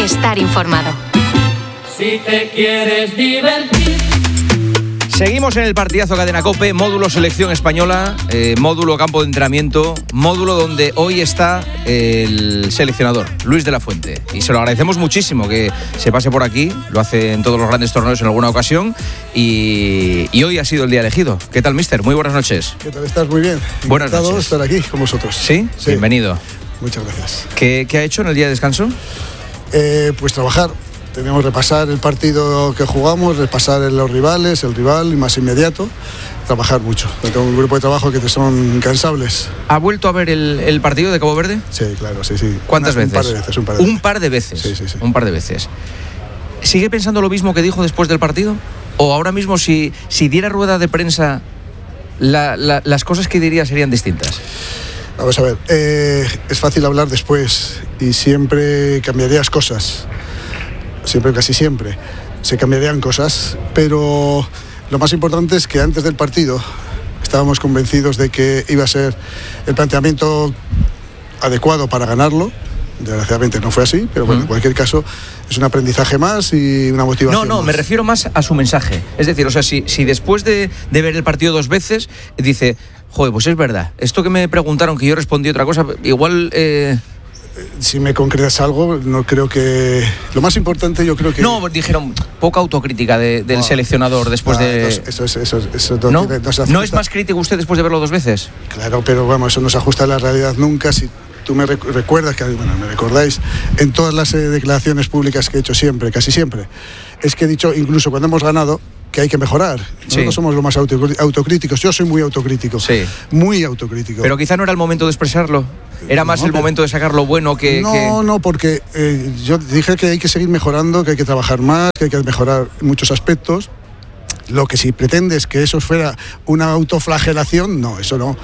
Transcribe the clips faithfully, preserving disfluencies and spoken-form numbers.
estar informado. Si te quieres divertir. Seguimos en el partidazo Cadena COPE, módulo selección española, eh, módulo campo de entrenamiento, módulo donde hoy está el seleccionador, Luis de la Fuente. Y se lo agradecemos muchísimo que se pase por aquí, lo hace en todos los grandes torneos en alguna ocasión y, y hoy ha sido el día elegido. ¿Qué tal, mister? Muy buenas noches. ¿Qué tal? ¿Estás? Muy bien. Buenas Encantado noches. de estar aquí con vosotros. ¿Sí? Sí. Bienvenido. Muchas gracias. ¿Qué, qué ha hecho en el día de descanso? Eh, pues trabajar. Tenemos que repasar el partido que jugamos, repasar los rivales, el rival más inmediato, trabajar mucho. Tengo un grupo de trabajo que te son incansables. ¿Ha vuelto a ver el, el partido de Cabo Verde? Sí, claro, sí, sí. ¿Cuántas Una, veces? Un par de veces. Un par de veces. Un par de veces. Sí, sí, sí. Un par de veces. ¿Sigue pensando lo mismo que dijo después del partido? ¿O ahora mismo si, si diera rueda de prensa, la, la, las cosas que diría serían distintas? Vamos a ver, eh, es fácil hablar después y siempre cambiarías cosas. Siempre, casi siempre, se cambiarían cosas, pero lo más importante es que antes del partido estábamos convencidos de que iba a ser el planteamiento adecuado para ganarlo. Desgraciadamente no fue así, pero bueno, uh-huh. En cualquier caso es un aprendizaje más y una motivación. No, no, más. Me refiero más a su mensaje. Es decir, o sea, si, si después de, de ver el partido dos veces dice, joder, pues es verdad, esto que me preguntaron que yo respondí otra cosa, igual... Eh... Si me concretas algo, no creo que... Lo más importante yo creo que... No, dijeron poca autocrítica de, del no, seleccionador después no, de... Eso, eso, eso, eso no, ¿No? Tiene, no, se ¿No es más crítico usted después de verlo dos veces? Claro, pero vamos, eso no se ajusta a la realidad nunca. Si tú me rec- recuerdas, que bueno, me recordáis, en todas las eh, declaraciones públicas que he hecho siempre, casi siempre, es que he dicho, incluso cuando hemos ganado, que hay que mejorar. Nosotros sí. somos los más autocríticos. Yo soy muy autocrítico. Sí. Muy autocrítico. Pero quizá no era el momento de expresarlo. Era más no, el pero... momento de sacar lo bueno que... No, que... no, porque eh, yo dije que hay que seguir mejorando, que hay que trabajar más, que hay que mejorar muchos aspectos. Lo que si pretendes que eso fuera una autoflagelación, no, eso no.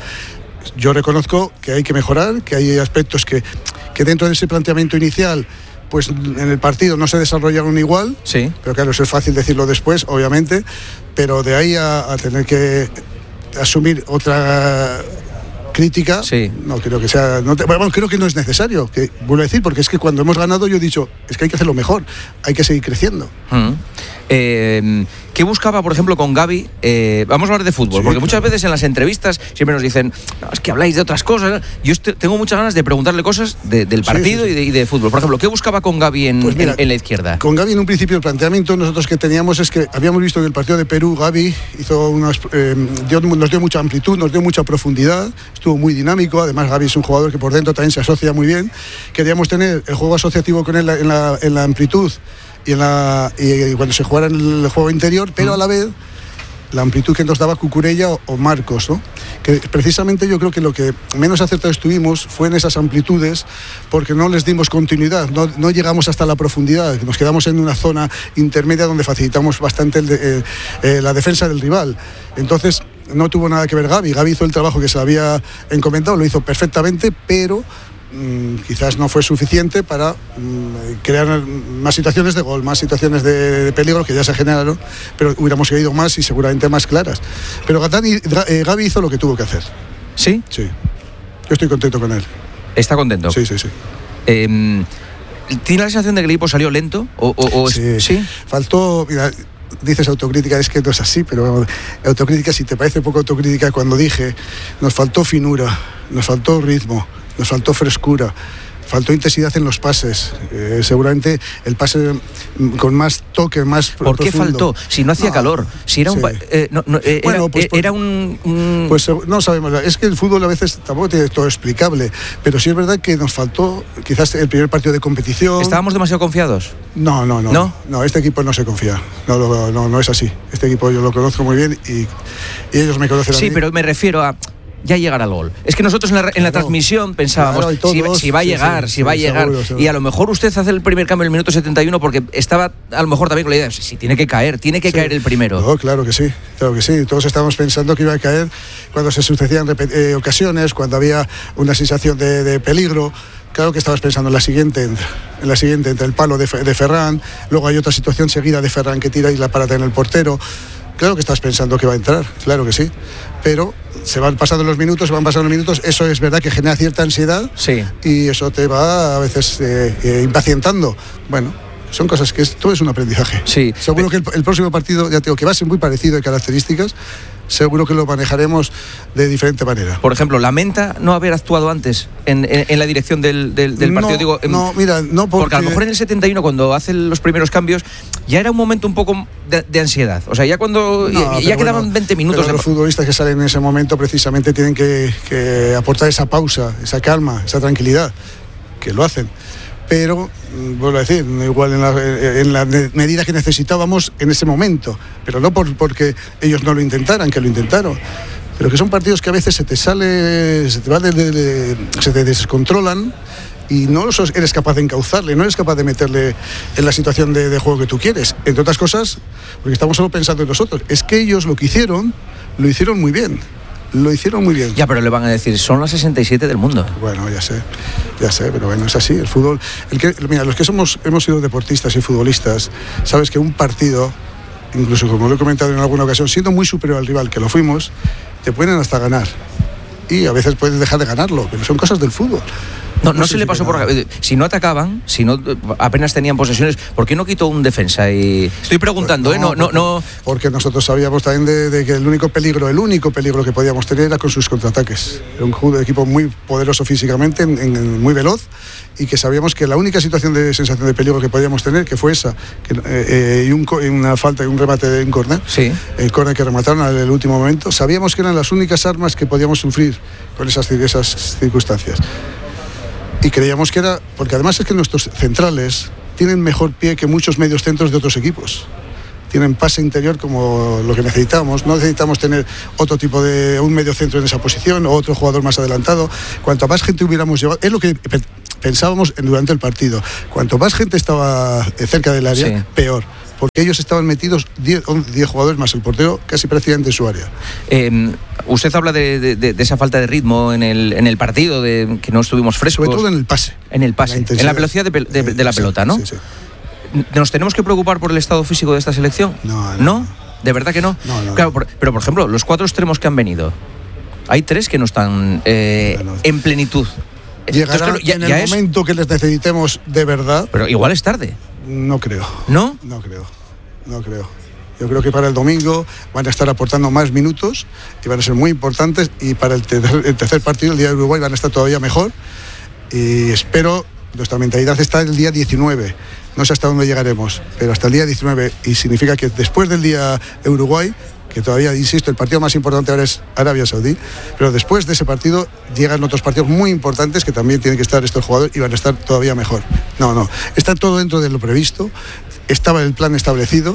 Yo reconozco que hay que mejorar, que hay aspectos que, que dentro de ese planteamiento inicial... pues en el partido no se desarrollaron igual, sí. Pero claro, eso es fácil decirlo después, obviamente, pero de ahí a, a tener que asumir otra crítica, sí. no creo que sea, no te, bueno, creo que no es necesario, que vuelvo a decir, porque es que cuando hemos ganado yo he dicho, es que hay que hacerlo mejor, hay que seguir creciendo. Mm. Eh, ¿Qué buscaba, por ejemplo, con Gavi? Eh, vamos a hablar de fútbol, sí, porque claro. Muchas veces en las entrevistas siempre nos dicen, no, es que habláis de otras cosas. Yo est- tengo muchas ganas de preguntarle cosas de, del partido sí, sí, sí. Y, de, y de fútbol. Por ejemplo, ¿qué buscaba con Gavi en, pues mira, en, en la izquierda? Con Gavi, en un principio, el planteamiento nosotros que teníamos es que habíamos visto que el partido de Perú, Gavi hizo unas, eh, dio, nos dio mucha amplitud, nos dio mucha profundidad, estuvo muy dinámico. Además, Gavi es un jugador que por dentro también se asocia muy bien. Queríamos tener el juego asociativo con él en la, en la amplitud y, en la, y cuando se jugara en el juego interior, pero a la vez la amplitud que nos daba Cucurella o, o Marcos, ¿no? Que precisamente yo creo que lo que menos acertados estuvimos fue en esas amplitudes, porque no les dimos continuidad, no, no llegamos hasta la profundidad, nos quedamos en una zona intermedia donde facilitamos bastante el de, eh, eh, la defensa del rival. Entonces no tuvo nada que ver Gavi, Gavi hizo el trabajo que se le había encomendado, lo hizo perfectamente, pero quizás no fue suficiente para mm, crear más situaciones de gol, más situaciones de, de peligro que ya se generaron, pero hubiéramos querido más y seguramente más claras. Pero Gatani, eh, Gavi hizo lo que tuvo que hacer. ¿Sí? Sí. Yo estoy contento con él. ¿Está contento? Sí, sí, sí. Eh, ¿Tiene la sensación de que el equipo salió lento? O, o, o sí. Es, ¿sí? Faltó... Mira, dices autocrítica, es que no es así, pero autocrítica, si te parece poco autocrítica, cuando dije, nos faltó finura, nos faltó ritmo, nos faltó frescura, faltó intensidad en los pases. Eh, seguramente el pase con más toque, más ¿Por profundo. qué faltó? Si no hacía no, calor, si era sí. un... Eh, no, no, eh, bueno, era, pues, eh, era un, un... Pues no sabemos, es que el fútbol a veces tampoco tiene todo explicable, pero sí es verdad que nos faltó quizás el primer partido de competición. ¿Estábamos demasiado confiados? No, no, no. ¿No? No, este equipo no se confía, no, no, no, no es así. Este equipo yo lo conozco muy bien y, y ellos me conocen a Sí, mí. Pero me refiero a... ya llegará el gol. Es que nosotros en la, en la claro, transmisión pensábamos claro, todos, si, si va a llegar, sí, sí, si va a sí, llegar. seguro, seguro. Y a lo mejor usted hace el primer cambio en el minuto setenta y uno porque estaba a lo mejor también con la idea de si tiene que caer, tiene que sí. caer el primero. No, claro que sí, claro que sí. Todos estábamos pensando que iba a caer cuando se sucedían repet- eh, ocasiones, cuando había una sensación de, de peligro. Claro que estabas pensando en la siguiente, en la siguiente, entre el palo de, de Ferran, luego hay otra situación seguida de Ferran que tira y la parata en el portero. Claro que estás pensando que va a entrar, claro que sí, pero se van pasando los minutos, se van pasando los minutos, eso es verdad que genera cierta ansiedad, sí, y eso te va a veces eh, eh, impacientando. Bueno, son cosas que es, todo es un aprendizaje. Sí. Seguro que el, el próximo partido, ya te digo, que va a ser muy parecido de características, seguro que lo manejaremos de diferente manera. Por ejemplo, ¿lamenta no haber actuado antes en, en, en la dirección del, del, del partido? No, Digo, en, no, mira, no porque... porque a lo mejor en el setenta y uno, cuando hacen los primeros cambios, ya era un momento un poco de, de ansiedad. O sea, ya cuando no, ya, ya quedaban bueno, veinte minutos. Pero de... los futbolistas que salen en ese momento precisamente tienen que, que aportar esa pausa, esa calma, esa tranquilidad, que lo hacen. Pero, vuelvo a decir, igual en la, en la medida que necesitábamos en ese momento, pero no por, porque ellos no lo intentaran, que lo intentaron, pero que son partidos que a veces se te sale, se te va de, de, de, se te descontrolan y no sos, eres capaz de encauzarle, no eres capaz de meterle en la situación de, de juego que tú quieres, entre otras cosas, porque estamos solo pensando en nosotros, es que ellos lo que hicieron, lo hicieron muy bien. Lo hicieron muy bien. Ya, pero le van a decir, son las sesenta y siete del mundo. Bueno, ya sé, ya sé, pero bueno, es así, el fútbol. El que, mira, los que somos, hemos sido deportistas y futbolistas, sabes que un partido, incluso como lo he comentado en alguna ocasión, siendo muy superior al rival, que lo fuimos, te pueden hasta ganar. Y a veces puedes dejar de ganarlo, pero son cosas del fútbol. No, no, no se le pasó por... Si no atacaban, si no apenas tenían posesiones, ¿por qué no quitó un defensa? Y estoy preguntando, pues no, ¿eh? No, no, no... Porque nosotros sabíamos también de, de que el único peligro, el único peligro que podíamos tener era con sus contraataques. Era un equipo muy poderoso físicamente, en, en, muy veloz, y que sabíamos que la única situación de sensación de peligro que podíamos tener, que fue esa, que, eh, eh, y un, una falta y un remate de un córner, sí, el córner que remataron en el último momento, sabíamos que eran las únicas armas que podíamos sufrir con esas, esas circunstancias. Y creíamos que era, porque además es que nuestros centrales tienen mejor pie que muchos medios centros de otros equipos. Tienen pase interior como lo que necesitamos. No necesitamos tener otro tipo de, un medio centro en esa posición o otro jugador más adelantado. Cuanto más gente hubiéramos llevado, es lo que pensábamos durante el partido. Cuanto más gente estaba cerca del área, sí, peor. Porque ellos estaban metidos diez jugadores más el portero casi prácticamente en su área. Eh, usted habla de, de, de esa falta de ritmo en el, en el partido, de que no estuvimos frescos. Sobre todo en el pase. En el pase, la en la velocidad de, de, de la pelota, ¿no? Sí, sí. ¿Nos tenemos que preocupar por el estado físico de esta selección? No, no. ¿No? ¿De verdad que no? No, no. Claro, por, pero por ejemplo, los cuatro extremos que han venido, hay tres que no están eh, bueno, en plenitud. Llegará Entonces, ya, en el es... momento que les necesitemos de verdad. Pero igual es tarde. No creo. ¿No? No creo, no creo. Yo creo que para el domingo van a estar aportando más minutos y van a ser muy importantes, y para el tercer, el tercer partido, el día de Uruguay, van a estar todavía mejor, y espero, nuestra mentalidad está el día diecinueve, no sé hasta dónde llegaremos, pero hasta el día diecinueve, y significa que después del día de Uruguay, que todavía, insisto, el partido más importante ahora es Arabia Saudí, pero después de ese partido llegan otros partidos muy importantes que también tienen que estar estos jugadores y van a estar todavía mejor. No, no, está todo dentro de lo previsto, estaba el plan establecido,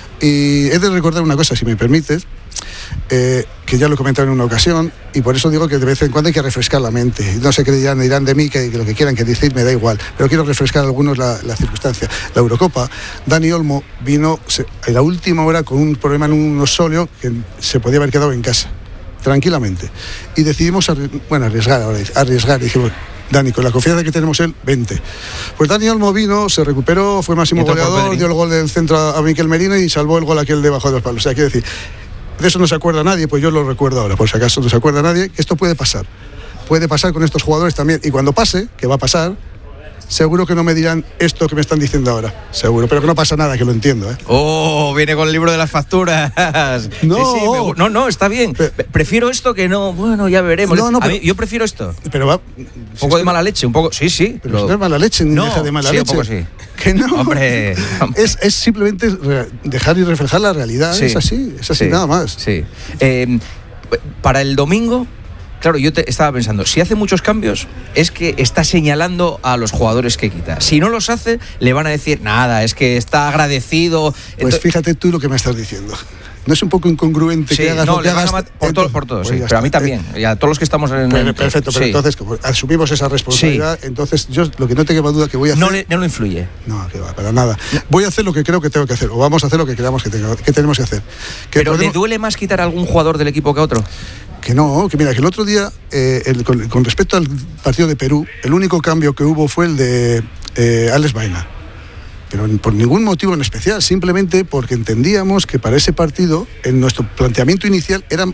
y he de recordar una cosa, si me permites, eh, que ya lo he comentado en una ocasión, y por eso digo que de vez en cuando hay que refrescar la mente. No sé qué dirán, dirán de mí, que, que lo que quieran que decir me da igual, pero quiero refrescar a algunos la, la circunstancia. La Eurocopa, Dani Olmo vino se, en la última hora con un problema en un osóleo que se podía haber quedado en casa, tranquilamente. Y decidimos arri- bueno, arriesgar, ahora, arriesgar, y dijimos, Dani, con la confianza que tenemos él, vente. Pues Dani Olmo vino, se recuperó, fue máximo goleador, dio el gol del centro a Miquel Merino y salvó el gol aquel debajo de los palos. O sea, quiero decir, de eso no se acuerda nadie, pues yo lo recuerdo ahora, por si acaso no se acuerda nadie, que esto puede pasar. Puede pasar con estos jugadores también. Y cuando pase, que va a pasar, seguro que no me dirán esto que me están diciendo ahora. Seguro, pero que no pasa nada, que lo entiendo, ¿eh? Oh, viene con el libro de las facturas. No, sí, sí, me, no, no, está bien. Pero, prefiero esto que no, bueno, ya veremos. No, no, pero, a mí, yo prefiero esto. Pero va, un poco si de mala leche, un poco, sí, sí. Pero lo, no es mala leche, ni no, deja de mala sí, leche. Un poco sí. Que no. Hombre, hombre. Es, es simplemente dejar y reflejar la realidad. Sí, es así, es así, sí, nada más. Sí. Eh, para el domingo. Claro, yo te estaba pensando, si hace muchos cambios, es que está señalando a los jugadores que quita. Si no los hace, le van a decir, nada, es que está agradecido. Pues Entonces, fíjate tú lo que me estás diciendo. ¿No es un poco incongruente sí, que hagas no, lo que hagas? Por, por, todo, por todos, pues sí, pero a mí también, y a todos los que estamos en bueno, el... Perfecto, pero sí. entonces como asumimos esa responsabilidad, sí. Entonces yo lo que no te queda duda que voy a hacer... No, le, no lo influye. No, que va, para nada. Voy a hacer lo que creo que tengo que hacer, o vamos a hacer lo que creamos que, tengo, que tenemos que hacer. Que ¿Pero podemos... le duele más quitar a algún jugador del equipo que a otro? Que no, que mira, que el otro día, eh, el, con, con respecto al partido de Perú, el único cambio que hubo fue el de eh, Alex Baena. Pero por ningún motivo en especial, simplemente porque entendíamos que para ese partido, en nuestro planteamiento inicial, era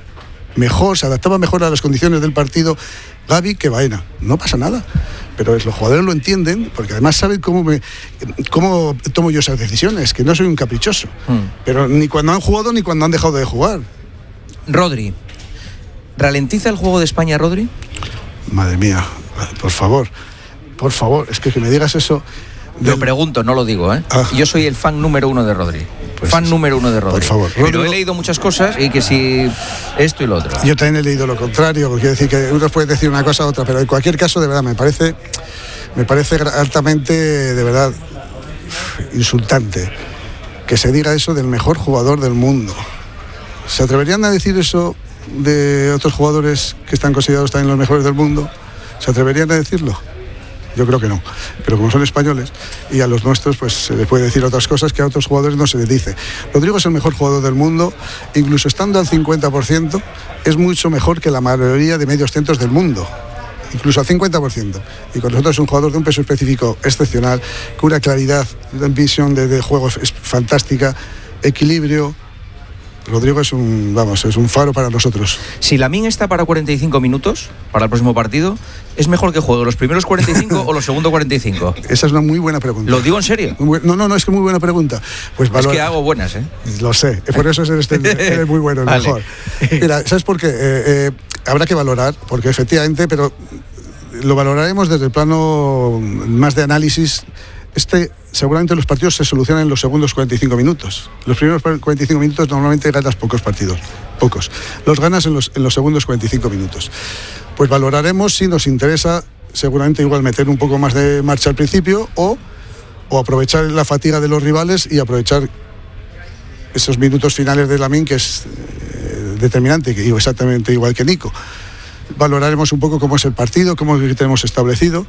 mejor, se adaptaba mejor a las condiciones del partido. Gavi, que vaina, no pasa nada. Pero los jugadores lo entienden, porque además saben cómo, me, cómo tomo yo esas decisiones, que no soy un caprichoso. Hmm. Pero ni cuando han jugado ni cuando han dejado de jugar. Rodri, ¿ralentiza el juego de España, Rodri? Madre mía, por favor, por favor, es que que me digas eso... Del... Lo pregunto, no lo digo, ¿eh? Ah. Yo soy el fan número uno de Rodri. Pues fan sí. número uno de Rodri. Por favor. Pero Rodri... he leído muchas cosas y que si esto y lo otro. Yo también he leído lo contrario, porque quiero decir que uno puede decir una cosa u otra, pero en cualquier caso, de verdad, me parece, me parece altamente, de verdad, insultante que se diga eso del mejor jugador del mundo. ¿Se atreverían a decir eso de otros jugadores que están considerados también los mejores del mundo? ¿Se atreverían a decirlo? Yo creo que no, pero como son españoles y a los nuestros pues se les puede decir otras cosas que a otros jugadores no se les dice. Rodrigo es el mejor jugador del mundo, incluso estando al cincuenta por ciento es mucho mejor que la mayoría de medios centros del mundo, incluso al cincuenta por ciento, y con nosotros es un jugador de un peso específico excepcional, con una claridad, una visión de, de juego es fantástica, equilibrio. Rodrigo es un, vamos, es un faro para nosotros. Si Lamine está para cuarenta y cinco minutos para el próximo partido, ¿es mejor que juegue los primeros cuarenta y cinco o los segundos cuarenta y cinco? Esa es una muy buena pregunta. ¿Lo digo en serio? No, no, no, es que muy buena pregunta. Pues valora... Es que hago buenas, ¿eh? Lo sé, por eso eres, eres muy bueno, el vale. mejor. Mira, ¿sabes por qué? Eh, eh, habrá que valorar, porque efectivamente, pero lo valoraremos desde el plano más de análisis. Este, seguramente los partidos se solucionan en los segundos cuarenta y cinco minutos. Los primeros cuarenta y cinco minutos normalmente ganas pocos partidos, pocos. Los ganas en los, en los segundos cuarenta y cinco minutos. Pues valoraremos si nos interesa, seguramente igual meter un poco más de marcha al principio o, o aprovechar la fatiga de los rivales y aprovechar esos minutos finales de Lamine, que es eh, determinante, que exactamente igual que Nico. Valoraremos un poco cómo es el partido, cómo es lo que tenemos establecido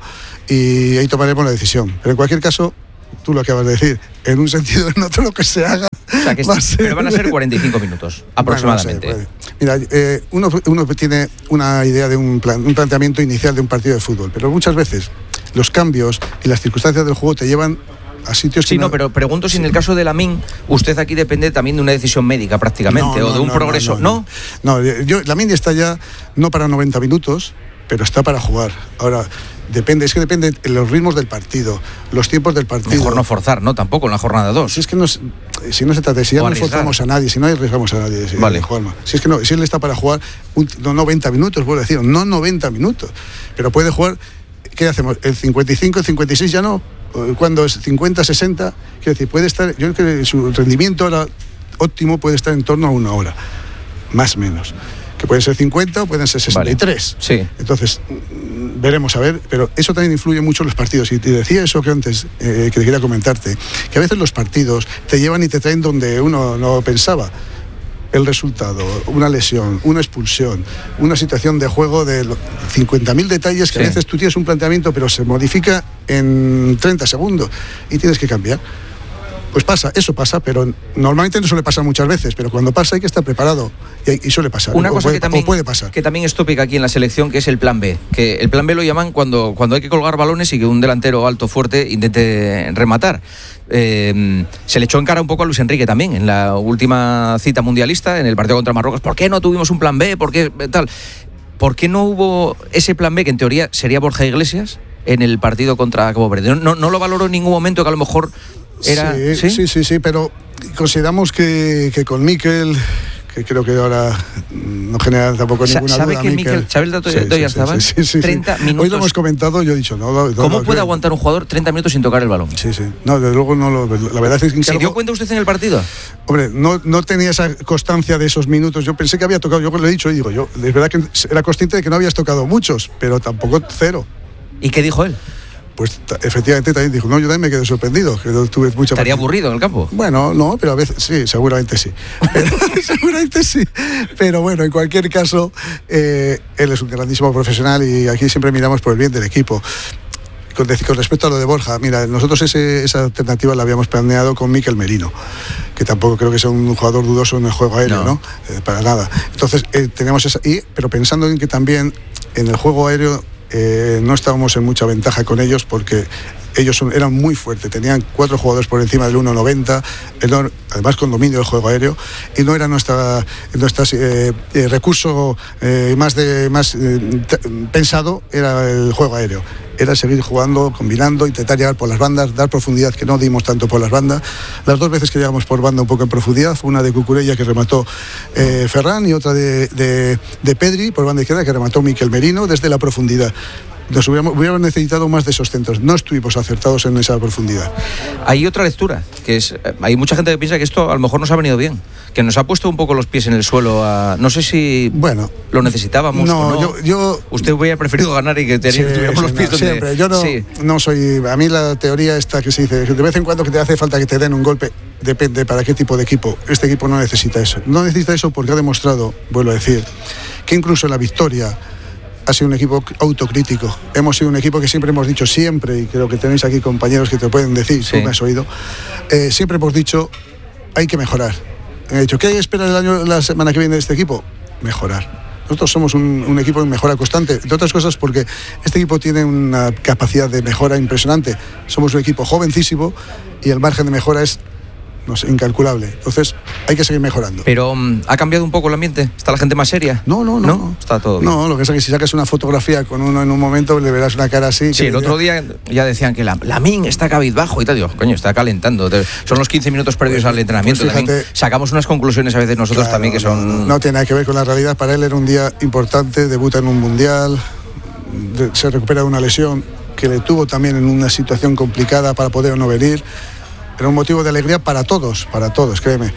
y ahí tomaremos la decisión. Pero en cualquier caso, tú lo acabas de decir, en un sentido o en otro lo que se haga. O sea, que va ser... Pero van a ser cuarenta y cinco minutos aproximadamente. Bueno, no sé, mira, eh, uno, uno tiene una idea de un, plan, un planteamiento inicial de un partido de fútbol, pero muchas veces los cambios y las circunstancias del juego te llevan a sitios sí, que no... no, pero pregunto si en el caso de Lamine, usted aquí depende también de una decisión médica prácticamente, no, no, o de un no, progreso, ¿no? No, no, no yo, Lamine está ya no para noventa minutos, pero está para jugar. Ahora, depende, es que depende de los ritmos del partido, los tiempos del partido. Mejor no forzar, ¿no? Tampoco en la jornada dos. Si es que no, si no se trata, si ya no forzamos a nadie, si no arriesgamos a nadie, si, vale. Juanma, si es que no, si él está para jugar un, no noventa minutos, vuelvo a decir, no noventa minutos, pero puede jugar, ¿qué hacemos? El cincuenta y cinco, el cincuenta y seis ya no. Cuando es cincuenta, sesenta, quiero decir, puede estar, yo creo que su rendimiento ahora óptimo puede estar en torno a una hora, más o menos, que pueden ser cincuenta o pueden ser sesenta y tres. Vale. Sí. Entonces, veremos a ver, pero eso también influye mucho en los partidos. Y te decía eso que antes, eh, que te quería comentarte, que a veces los partidos te llevan y te traen donde uno no pensaba. El resultado, una lesión, una expulsión, una situación de juego de cincuenta mil detalles que sí. A veces tú tienes un planteamiento pero se modifica en treinta segundos y tienes que cambiar. Pues pasa, eso pasa, pero normalmente no suele pasar muchas veces, pero cuando pasa hay que estar preparado y, y suele pasar. Una cosa puede, que, también, puede pasar. que también es tópica aquí en la selección, que es el plan B, que el plan B lo llaman cuando, cuando hay que colgar balones y que un delantero alto, fuerte, intente rematar. Eh, se le echó en cara un poco a Luis Enrique también en la última cita mundialista, en el partido contra Marruecos. ¿Por qué no tuvimos un plan B? ¿Por qué tal? ¿Por qué no hubo ese plan B, que en teoría sería Borja Iglesias, en el partido contra Cabo Verde? No, no lo valoró en ningún momento, que a lo mejor era... Sí, ¿sí? sí, sí, sí, pero consideramos que, que con Mikel, que creo que ahora no genera tampoco Sa- ninguna ¿sabe duda. Que Mikel, ¿sabe el dato de Oyarzabal? Sí, sí, sí, treinta sí. minutos. Hoy lo hemos comentado, yo he dicho, no. no ¿Cómo no, puede no, aguantar un jugador treinta minutos sin tocar el balón? Sí, sí. No, desde luego no lo. La verdad es que. ¿Se dio cuenta usted en el partido? Hombre, no, no tenía esa constancia de esos minutos. Yo pensé que había tocado, yo lo he dicho y digo, yo, es verdad que era consciente de que no habías tocado muchos, pero tampoco cero. ¿Y qué dijo él? Pues t- efectivamente también dijo, no, yo también me quedé sorprendido, que no tuve mucha... ¿Estaría partida. aburrido en el campo? Bueno, no, pero a veces sí, seguramente sí. Pero, seguramente sí. Pero bueno, en cualquier caso, eh, él es un grandísimo profesional y aquí siempre miramos por el bien del equipo. Con, con respecto a lo de Borja, mira, nosotros ese, esa alternativa la habíamos planeado con Mikel Merino, que tampoco creo que sea un jugador dudoso en el juego aéreo, ¿no? ¿no? Eh, para nada. Entonces, eh, tenemos esa... Y, pero pensando en que también en el juego aéreo... Eh, no estábamos en mucha ventaja con ellos porque ellos son, eran muy fuertes, tenían cuatro jugadores por encima del uno noventa, además con dominio del juego aéreo, y no era nuestra, nuestra eh, eh, recurso eh, más, de, más eh, t- pensado, era el juego aéreo. Era seguir jugando, combinando, intentar llegar por las bandas, dar profundidad, que no dimos tanto por las bandas. Las dos veces que llegamos por banda un poco en profundidad, fue una de Cucurella que remató eh, Ferran y otra de, de, de Pedri por banda izquierda que remató Miquel Merino desde la profundidad. Nos hubiéramos, hubiéramos necesitado más de esos centros. No estuvimos acertados en esa profundidad. Hay otra lectura, que es, hay mucha gente que piensa que esto a lo mejor nos ha venido bien, que nos ha puesto un poco los pies en el suelo. A, no sé si bueno, lo necesitábamos no, o no. Yo, yo, Usted hubiera preferido ganar y que sí, tuviéramos sí, los pies no, donde... Siempre. Yo no, sí. no soy... A mí la teoría esta que se dice, de vez en cuando que te hace falta que te den un golpe, depende para qué tipo de equipo. Este equipo no necesita eso. No necesita eso porque ha demostrado, vuelvo a decir, que incluso en la victoria ha sido un equipo autocrítico. Hemos sido un equipo que siempre hemos dicho, siempre, y creo que tenéis aquí compañeros que te lo pueden decir, sí. Tú me has oído, eh, siempre hemos dicho, hay que mejorar. He dicho, ¿qué hay que esperar el año, la semana que viene de este equipo? Mejorar. Nosotros somos un, un equipo de mejora constante, entre otras cosas porque este equipo tiene una capacidad de mejora impresionante. Somos un equipo jovencísimo y el margen de mejora es, no sé, incalculable. Entonces, hay que seguir mejorando. Pero, um, ¿ha cambiado un poco el ambiente? ¿Está la gente más seria? No, no, no. ¿No? Está todo bien. No, lo que pasa es que si sacas una fotografía con uno en un momento, le verás una cara así. Sí, el otro día ya decían que la, la Min está cabizbajo y tal. Digo, coño, está calentando. Son los quince minutos previos pues, al entrenamiento. Pues fíjate, sacamos unas conclusiones a veces nosotros claro, también que son... No, no tiene nada que ver con la realidad. Para él era un día importante, debuta en un mundial, de, se recupera de una lesión que le tuvo también en una situación complicada para poder no venir. Era un motivo de alegría para todos, para todos, créeme.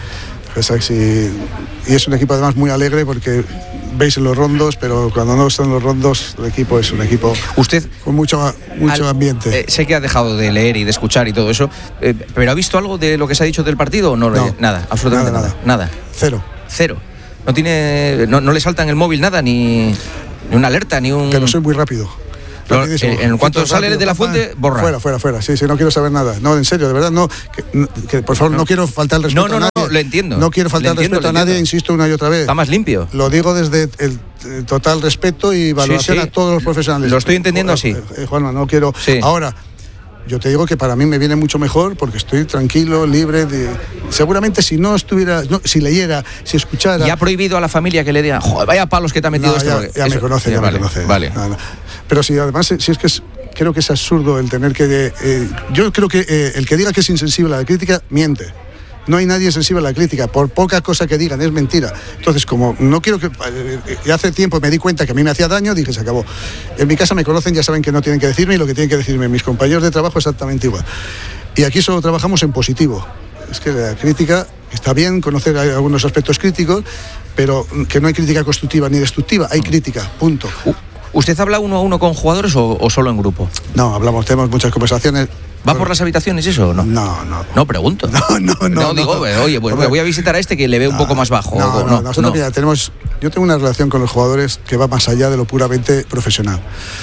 Y es un equipo además muy alegre porque veis en los rondos, pero cuando no están los rondos, el equipo es un equipo ¿Usted con mucho, mucho al, ambiente. Eh, sé que ha dejado de leer y de escuchar y todo eso, eh, pero ¿ha visto algo de lo que se ha dicho del partido o no? No nada, absolutamente nada, nada. Nada. Cero. Cero. No tiene, no, no le salta en el móvil nada, ni, ni una alerta, ni un... Pero soy muy rápido. Lo, en, en cuanto sale rápido, de la fuente, borra. Fuera, fuera, fuera. Sí, sí, no quiero saber nada. No, en serio, de verdad, no. Que, que por favor, no, no quiero faltar el respeto no, no, a nadie. No, no, lo entiendo. No quiero faltar el respeto a nadie, insisto una y otra vez. Está más limpio. Lo digo desde el, el total respeto y valoración sí, sí. a todos los profesionales. Lo estoy entendiendo así. Eh, Juanma, no quiero... Sí. Ahora... Yo te digo que para mí me viene mucho mejor porque estoy tranquilo, libre de... Seguramente si no estuviera, no, si leyera, si escuchara... ¿Y ha prohibido a la familia que le digan, joder, vaya palos que te ha metido no, esto? Ya, porque ya eso, me conoce, ya, ya vale, me conoce. Vale. No, no. Pero si además, si es que es, creo que es absurdo el tener que... Eh, yo creo que eh, el que diga que es insensible a la crítica, miente. No hay nadie sensible a la crítica, por poca cosa que digan, es mentira. Entonces, como no quiero que... Eh, hace tiempo me di cuenta que a mí me hacía daño, dije, se acabó. En mi casa me conocen, ya saben que no tienen que decirme y lo que tienen que decirme mis compañeros de trabajo exactamente igual. Y aquí solo trabajamos en positivo. Es que la crítica está bien, conocer algunos aspectos críticos, pero que no hay crítica constructiva ni destructiva, hay crítica, punto. ¿Usted habla uno a uno con jugadores o, o solo en grupo? No, hablamos, tenemos muchas conversaciones. ¿Va por las habitaciones eso o no? No, no. No, pregunto. No, no, no. No, digo, no. oye, pues voy a visitar a este que le ve no, un poco más bajo. No, no, no, nosotros, no. Mira, tenemos... Yo tengo una relación con los jugadores que va más allá de lo puramente profesional.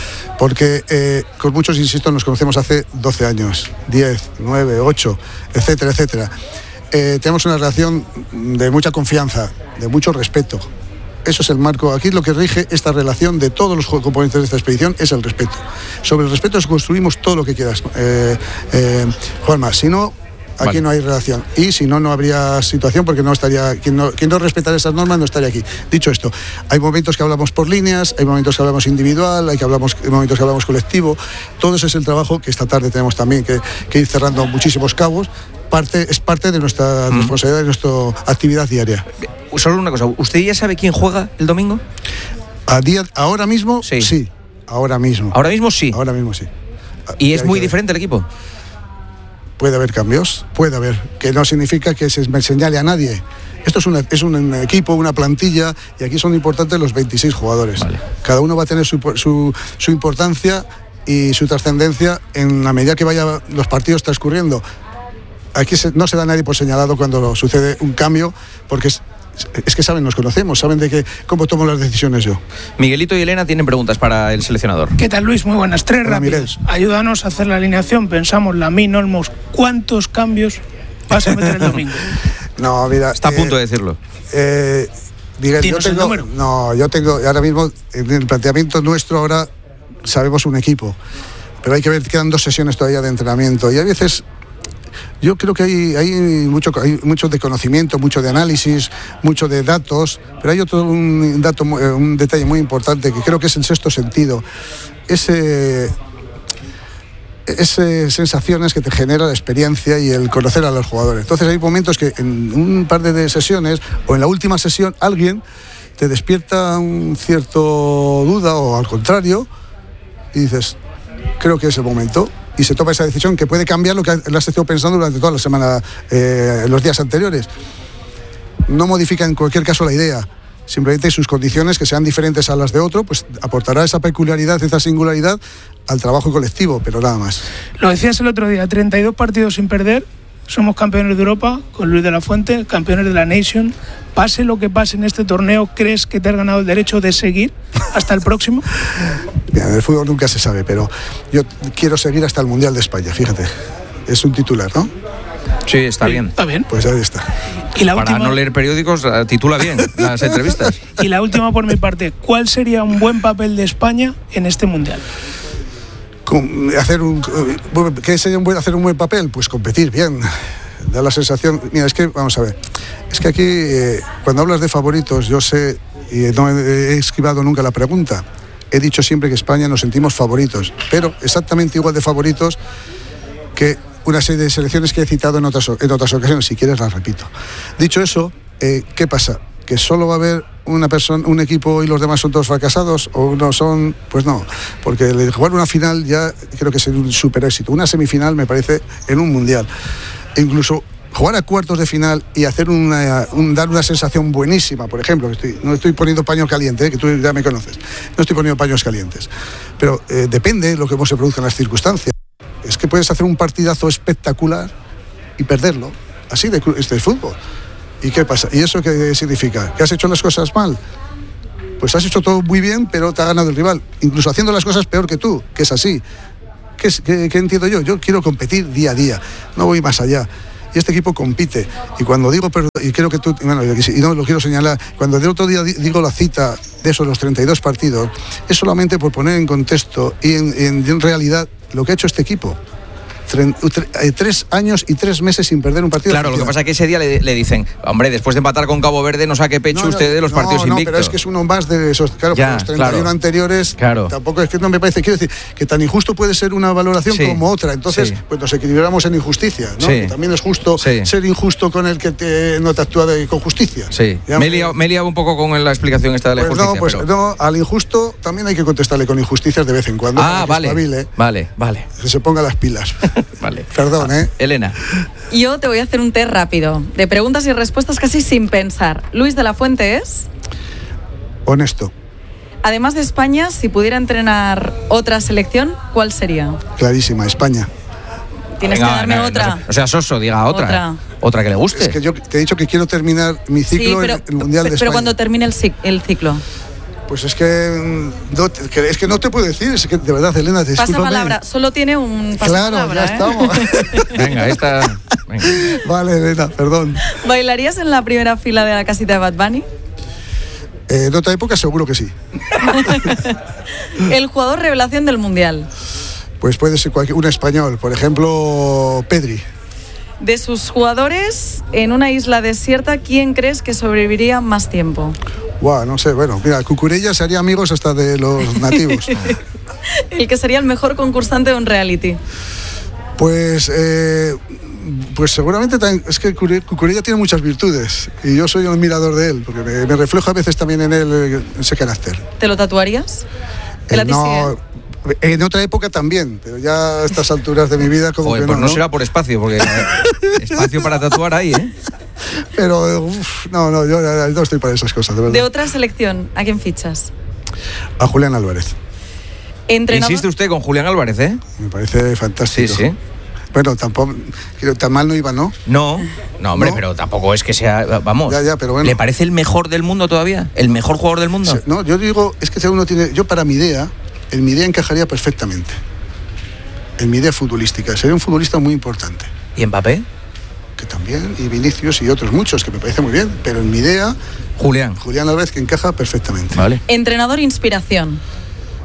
Porque eh, con muchos, insisto, nos conocemos hace doce años, diez, nueve, ocho, etcétera, etcétera. Eh, tenemos una relación de mucha confianza, de mucho respeto. Eso es el marco. Aquí lo que rige esta relación de todos los componentes de esta expedición es el respeto. Sobre el respeto construimos todo lo que quieras, eh, eh, Juanma. Si no, aquí vale. no hay relación. Y si no, no habría situación porque no estaría quien no, quien no respetara esas normas no estaría aquí. Dicho esto, hay momentos que hablamos por líneas, hay momentos que hablamos individual, hay, que hablamos, hay momentos que hablamos colectivo. Todo ese es el trabajo que esta tarde tenemos también que, que ir cerrando muchísimos cabos. Parte, es parte de nuestra mm. responsabilidad, de nuestra actividad diaria. Solo una cosa, ¿usted ya sabe quién juega el domingo? A día, ahora mismo, sí. sí. Ahora mismo. ¿Ahora mismo sí? Ahora mismo sí. ¿Y es muy diferente el equipo? Puede haber cambios, puede haber, que no significa que se me señale a nadie. Esto es, una, es un equipo, una plantilla, y aquí son importantes los veintiséis jugadores. Vale. Cada uno va a tener su, su, su importancia y su trascendencia en la medida que vayan los partidos transcurriendo. Aquí se, no se da nadie por señalado cuando sucede un cambio, porque es, es que saben, nos conocemos, saben de que, cómo tomo las decisiones yo. Miguelito y Elena tienen preguntas para el seleccionador. ¿Qué tal, Luis? Muy buenas. Tres Hola, rápidas. Miguel. Ayúdanos a hacer la alineación. Pensamos, Lamine, Olmos, ¿cuántos cambios vas a meter el domingo? No, mira... Está a punto eh, de decirlo. Eh, Miguel, yo tengo... El número? No, yo tengo... Ahora mismo, en el planteamiento nuestro ahora, sabemos un equipo. pero hay que ver, quedan dos sesiones todavía de entrenamiento y a veces yo creo que hay, hay, mucho, hay mucho de conocimiento, mucho de análisis, mucho de datos, pero hay otro un, dato, un detalle muy importante que creo que es el sexto sentido, ese, esas sensaciones que te genera la experiencia y el conocer a los jugadores. Entonces hay momentos que en un par de sesiones o en la última sesión alguien te despierta un cierto duda o al contrario y dices, creo que es el momento. Y se toma esa decisión que puede cambiar lo que le has estado pensando durante toda la semana, eh, los días anteriores. No modifica en cualquier caso la idea, simplemente sus condiciones que sean diferentes a las de otro, pues aportará esa peculiaridad, esa singularidad al trabajo colectivo, pero nada más. Lo decías el otro día, treinta y dos partidos sin perder, somos campeones de Europa con Luis de la Fuente, campeones de la Nation. Pase lo que pase en este torneo, ¿crees que te has ganado el derecho de seguir hasta el próximo? Mira, en el fútbol nunca se sabe, pero yo quiero seguir hasta el Mundial de España, fíjate. Es un titular, ¿no? Sí, está Sí, bien. Está bien. Pues ahí está. Y la Para última, no leer periódicos, titula bien las entrevistas. y la última por mi parte, ¿cuál sería un buen papel de España en este Mundial? Con- Hacer un, ¿Qué sería un buen, hacer un buen papel? Pues competir bien. Da la sensación... Mira, es que, vamos a ver, es que aquí, eh, cuando hablas de favoritos, yo sé, y no he, he esquivado nunca la pregunta, he dicho siempre que España nos sentimos favoritos, pero exactamente igual de favoritos que una serie de selecciones que he citado en otras, en otras ocasiones, si quieres las repito. Dicho eso, eh, ¿qué pasa? ¿Que solo va a haber una persona, un equipo y los demás son todos fracasados? ¿O no son? Pues no, porque el jugar una final ya creo que es un super éxito. Una semifinal me parece en un mundial. E incluso jugar a cuartos de final y hacer una, un, dar una sensación buenísima, por ejemplo, que estoy, no estoy poniendo paño caliente, eh, que tú ya me conoces, no estoy poniendo paños calientes, pero eh, depende de lo que se produzca en las circunstancias. Es que puedes hacer un partidazo espectacular y perderlo, así de, es del fútbol. ¿Y qué pasa? ¿Y eso qué significa? ¿Que has hecho las cosas mal? Pues has hecho todo muy bien, pero te ha ganado el rival, incluso haciendo las cosas peor que tú, que es así. ¿Qué, es, qué, qué entiendo yo? Yo quiero competir día a día, no voy más allá. Y este equipo compite. Y cuando digo, y creo que tú, bueno, y no lo quiero señalar, cuando el otro día digo la cita de esos los treinta y dos partidos, es solamente por poner en contexto y en, en, en realidad lo que ha hecho este equipo. Tres años y tres meses sin perder un partido. Claro, lo que pasa es que ese día le, le dicen, hombre, después de empatar con Cabo Verde, no saque pecho no, usted de los no, partidos no, invictos. Pero es que es uno más de esos. Claro, ya, los treinta y uno claro, anteriores, claro. Tampoco es que no me parece. Quiero decir, que tan injusto puede ser una valoración sí, como otra. Entonces, sí. pues nos equilibramos en injusticia, ¿no? Sí. Que también es justo sí. ser injusto con el que te, no te actúa de, con justicia. Sí, me he, liado, me he liado un poco con la explicación esta de la pues injusticia. No, pues pero... no, al injusto también hay que contestarle con injusticias de vez en cuando. Ah, vale, espabile, vale, vale. que se ponga las pilas. Vale. Perdón, ¿eh? Elena. Yo te voy a hacer un test rápido, de preguntas y respuestas casi sin pensar. Luis de la Fuente es... Honesto. Además de España, si pudiera entrenar otra selección, ¿cuál sería? Clarísima, España. Tienes Venga, que darme no, otra. No, no sea soso, diga otra. Otra. Otra que le guste. Es que yo te he dicho que quiero terminar mi ciclo Sí, pero, en el Mundial de pero España. cuando termine el, cic- el ciclo. Pues es que, no, que es que no te puedo decir, es que de verdad, Elena, te Pasa discúlpame. palabra, solo tiene un Claro, pasapalabra, ya ¿eh? estamos. Venga, esta... Venga. Vale, Elena, perdón. ¿Bailarías en la primera fila de la casita de Bad Bunny? Eh, en otra época seguro que sí. El jugador revelación del Mundial. Pues puede ser cualquier, un español, por ejemplo, Pedri. De sus jugadores, en una isla desierta, ¿quién crees que sobreviviría más tiempo? Buah, no sé, bueno, mira, Cucurella se haría amigos hasta de los nativos. El que sería el mejor concursante de un reality. Pues, eh, pues seguramente también, es que Cucurella tiene muchas virtudes y yo soy un admirador de él, porque me, me reflejo a veces también en él, eh, ese carácter. ¿Te lo tatuarías? Eh, ¿El no, en otra época también, pero ya a estas alturas de mi vida como Joder, que pues no, no, ¿no? será por espacio, porque espacio para tatuar ahí, ¿eh? Pero, uf, no, no, yo no estoy para esas cosas, de verdad. De otra selección, ¿a quién fichas? A Julián Álvarez. Entrenador... Insiste usted con Julián Álvarez, ¿eh? Me parece fantástico. Sí, sí. Bueno, tampoco, tan mal no iba, ¿no? No, no, hombre, ¿No? pero tampoco es que sea, vamos. Ya, ya, pero bueno. ¿Le parece el mejor del mundo todavía? ¿El mejor jugador del mundo? Sí, no, yo digo, es que si uno tiene, yo para mi idea, en mi idea encajaría perfectamente. En mi idea futbolística, sería un futbolista muy importante. ¿Y Mbappé? Que también, y Vinicius y otros muchos, que me parece muy bien, pero en mi idea, Julián. Julián Álvarez que encaja perfectamente. Vale. Entrenador inspiración.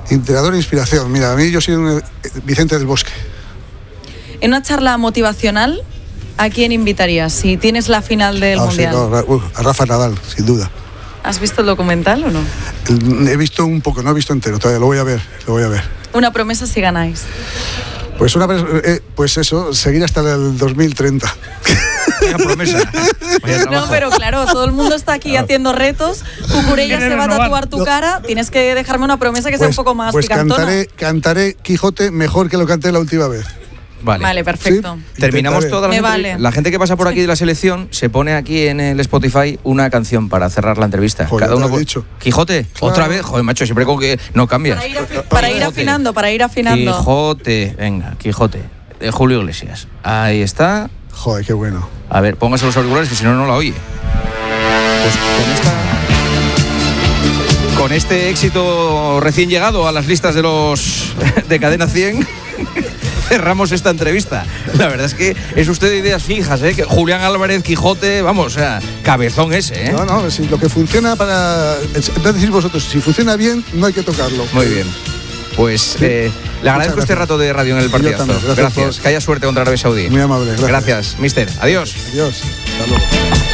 Entrenador e inspiración. Mira, a mí yo soy un Vicente del Bosque. En una charla motivacional, ¿a quién invitarías si tienes la final del Ah, Mundial? sí, no, uh, a Rafa Nadal, sin duda. ¿Has visto el documental o no? He visto un poco, no he visto entero, todavía lo voy a ver, lo voy a ver. Una promesa si ganáis. Pues una eh, pues eso, seguir hasta el dos mil treinta. Vaya promesa. Vaya No, pero claro, todo el mundo está aquí haciendo retos. Cucurella se va a tatuar tu cara. Tienes que dejarme una promesa que sea Pues, un poco más pues picantona. cantaré, cantaré Quijote mejor que lo canté la última vez. Vale. Vale, perfecto. Sí. Terminamos Intentaré. toda la Me gente, vale. la gente que pasa por aquí de la selección se pone aquí en el Spotify una canción para cerrar la entrevista. Joder, Cada ya te uno lo he por- dicho. Quijote, Claro. otra vez, joder, macho, siempre con que no cambias. Para ir, afi- para ir Quijote. afinando, para ir afinando. Quijote, venga, Quijote, de Julio Iglesias. Ahí está. Joder, qué bueno. A ver, póngase los auriculares que si no, no la oye. Pues con esta. Con este éxito recién llegado a las listas de los de Cadena cien, cerramos esta entrevista. La verdad es que es usted de ideas fijas, ¿eh? Que Julián Álvarez, Quijote, vamos, o sea, cabezón ese, ¿eh? No, no, si lo que funciona para. Entonces decís vosotros, si funciona bien, no hay que tocarlo. Muy bien. Pues eh, le agradezco este rato de radio en el partidazo. también, gracias Gracias. por- Que haya suerte contra Arabia Saudí. Muy amable, gracias. Gracias, mister. Adiós. Adiós. Hasta luego.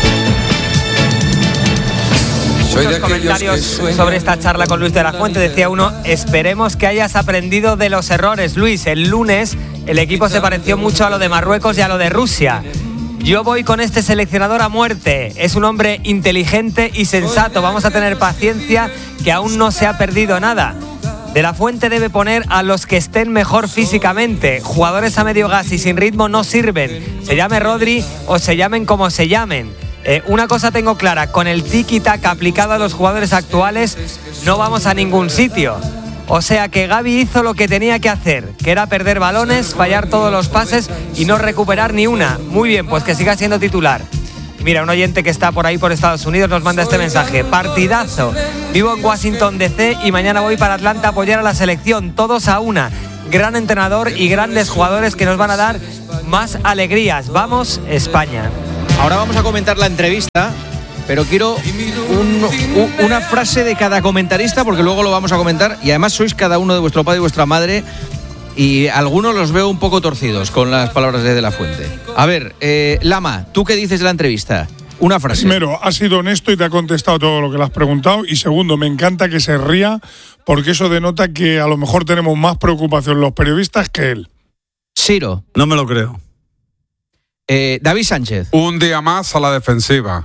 Soy de comentarios sobre esta charla con Luis de la Fuente. Decía uno, esperemos que hayas aprendido de los errores. Luis, el lunes el equipo se pareció mucho a lo de Marruecos y a lo de Rusia. Yo voy con este seleccionador a muerte. Es un hombre inteligente y sensato. Vamos a tener paciencia, que aún no se ha perdido nada. De la Fuente debe poner a los que estén mejor físicamente. Jugadores a medio gas y sin ritmo no sirven. Se llame Rodri o se llamen como se llamen. Eh, una cosa tengo clara, con el tiki-taka aplicado a los jugadores actuales no vamos a ningún sitio. O sea que Gavi hizo lo que tenía que hacer, que era perder balones, fallar todos los pases y no recuperar ni una. Muy bien, pues que siga siendo titular. Mira, un oyente que está por ahí por Estados Unidos nos manda este mensaje. Partidazo. Vivo en Washington D C y mañana voy para Atlanta a apoyar a la selección, todos a una. Gran entrenador y grandes jugadores que nos van a dar más alegrías. Vamos, España. Ahora vamos a comentar la entrevista, pero quiero un- u- una frase de cada comentarista porque luego lo vamos a comentar y además sois cada uno de vuestro padre y vuestra madre y algunos los veo un poco torcidos con las palabras de De la Fuente. A ver, eh, Lama, ¿tú qué dices de la entrevista? Una frase. Primero, ha sido honesto y te ha contestado todo lo que le has preguntado. Y segundo, me encanta que se ría porque eso denota que a lo mejor tenemos más preocupación los periodistas que él. Ciro. No me lo creo. Eh, David Sánchez. Un día más a la defensiva.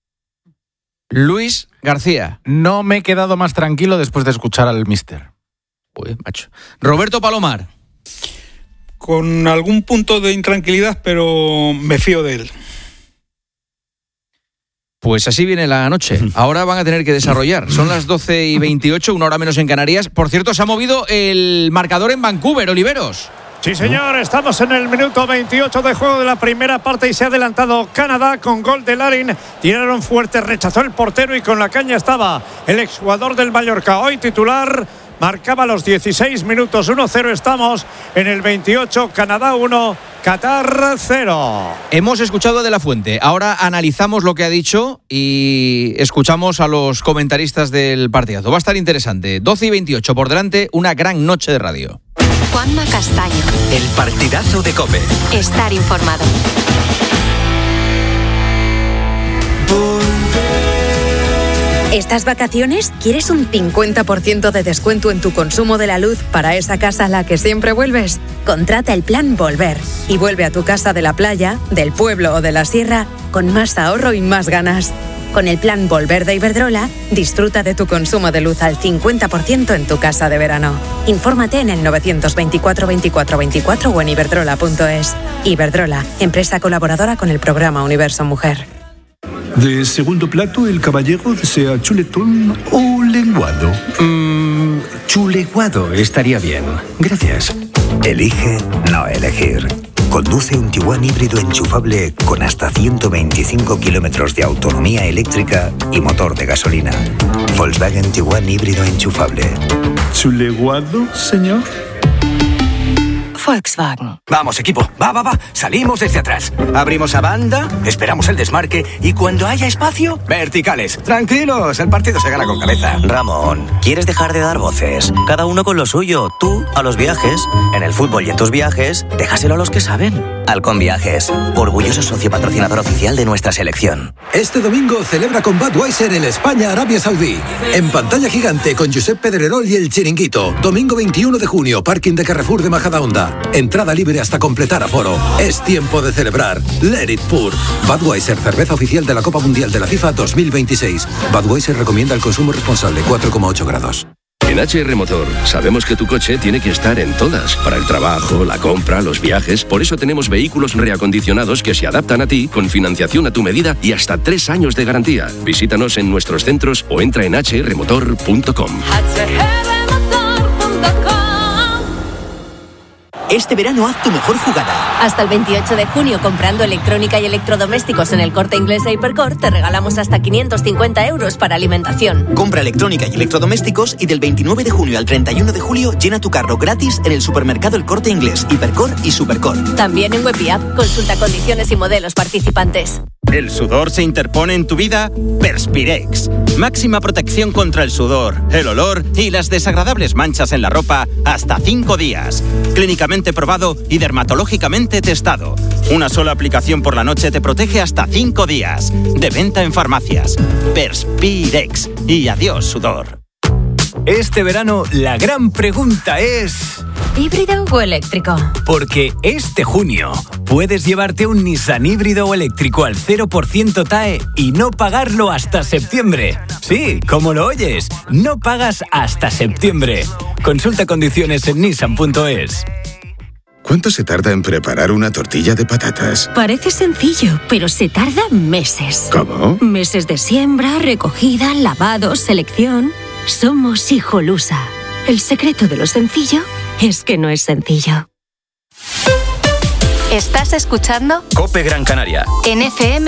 Luis García. No me he quedado más tranquilo después de escuchar al mister. Uy, macho. Roberto Palomar. Con algún punto de intranquilidad, pero me fío de él. Pues así viene la noche. Ahora van a tener que desarrollar. Son las doce y veintiocho, una hora menos en Canarias. Por cierto, se ha movido el marcador en Vancouver, Oliveros. Sí, señor, estamos en el minuto veintiocho de juego de la primera parte y se ha adelantado Canadá con gol de Larin. Tiraron fuerte, rechazó el portero y con la caña estaba el exjugador del Mallorca, hoy titular. Marcaba los dieciséis minutos, uno cero, estamos en el veintiocho, Canadá uno, Qatar cero. Hemos escuchado a De la Fuente. Ahora analizamos lo que ha dicho y escuchamos a los comentaristas del partidazo. Va a estar interesante. doce y veintiocho por delante, una gran noche de radio. Juanma Castaño. El partidazo de COPE. Estar informado. ¿Estas vacaciones quieres un cincuenta por ciento de descuento en tu consumo de la luz para esa casa a la que siempre vuelves? Contrata el plan Volver y vuelve a tu casa de la playa, del pueblo o de la sierra con más ahorro y más ganas. Con el plan Volver de Iberdrola, disfruta de tu consumo de luz al cincuenta por ciento en tu casa de verano. Infórmate en el novecientos veinticuatro veinticuatro veinticuatro o en iberdrola punto es. Iberdrola, empresa colaboradora con el programa Universo Mujer. De segundo plato, el caballero desea chuletón o lenguado. Mmm, chuleguado estaría bien. Gracias. Elige no elegir. Conduce un Tiguan híbrido enchufable con hasta ciento veinticinco kilómetros de autonomía eléctrica y motor de gasolina. Volkswagen Tiguan híbrido enchufable. ¿Chuleguado, señor? Volkswagen. Vamos, equipo. Va, va, va. Salimos desde atrás. Abrimos a banda, esperamos el desmarque y cuando haya espacio, verticales. Tranquilos, el partido se gana con cabeza. Ramón, ¿quieres dejar de dar voces? Cada uno con lo suyo. Tú a los viajes. En el fútbol y en tus viajes, déjaselo a los que saben. Halcón Viajes, orgulloso socio patrocinador oficial de nuestra selección. Este domingo celebra con Budweiser el España-Arabia Saudí. En pantalla gigante con Josep Pedrerol y el Chiringuito. Domingo veintiuno de junio, parking de Carrefour de Majadahonda. Entrada libre hasta completar aforo. Es tiempo de celebrar. Let it pour. Budweiser, cerveza oficial de la Copa Mundial de la FIFA dos mil veintiséis. Budweiser recomienda el consumo responsable, cuatro coma ocho grados. En H R Motor sabemos que tu coche tiene que estar en todas, para el trabajo, la compra, los viajes. Por eso tenemos vehículos reacondicionados que se adaptan a ti, con financiación a tu medida y hasta tres años de garantía. Visítanos en nuestros centros o entra en h r motor punto com. Este verano haz tu mejor jugada. Hasta el veintiocho de junio, comprando electrónica y electrodomésticos en el Corte Inglés e Hipercor, te regalamos hasta quinientos cincuenta euros para alimentación. Compra electrónica y electrodomésticos y del veintinueve de junio al treinta y uno de julio llena tu carro gratis en el supermercado El Corte Inglés, Hipercor y Supercor. También en web y app. Consulta condiciones y modelos participantes. ¿El sudor se interpone en tu vida? Perspirex. Máxima protección contra el sudor, el olor y las desagradables manchas en la ropa hasta cinco días. Clínicamente probado y dermatológicamente testado. Una sola aplicación por la noche te protege hasta cinco días. De venta en farmacias. Perspirex. Y adiós, sudor. Este verano la gran pregunta es... ¿híbrido o eléctrico? Porque este junio puedes llevarte un Nissan híbrido o eléctrico al cero por ciento T A E y no pagarlo hasta septiembre. Sí, como lo oyes, no pagas hasta septiembre. Consulta condiciones en nissan punto es. ¿Cuánto se tarda en preparar una tortilla de patatas? Parece sencillo, pero se tarda meses. ¿Cómo? Meses de siembra, recogida, lavado, selección. Somos Hijolusa. El secreto de lo sencillo es que no es sencillo. ¿Estás escuchando? COPE Gran Canaria. En F M